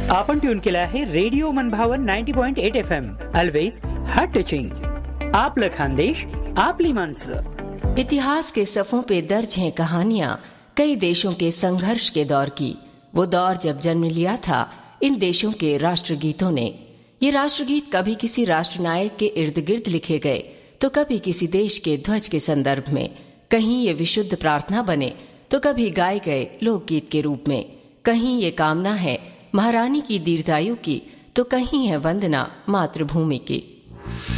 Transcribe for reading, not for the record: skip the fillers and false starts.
आपण ट्यून केलं आहे रेडिओ मनभावन 90.8 FM. Always heart touching. आपलं खानदेश, आपली माणसं. इतिहास के सफ़ों पे दर्ज हैं कहानियां कई देशों के संघर्ष के दौर की। वो दौर जब जन्म लिया था इन देशों के राष्ट्रगीतों ने। ये राष्ट्रगीत कभी किसी राष्ट्रनायक के इर्द गिर्द लिखे गए तो कभी किसी देश के ध्वज के संदर्भ में, कहीं ये विशुद्ध प्रार्थना बने तो कभी गाए गए लोकगीत के रूप में, कहीं ये कामना है महारानी की दीर्घायु की तो कहीं है वंदना मातृभूमि की।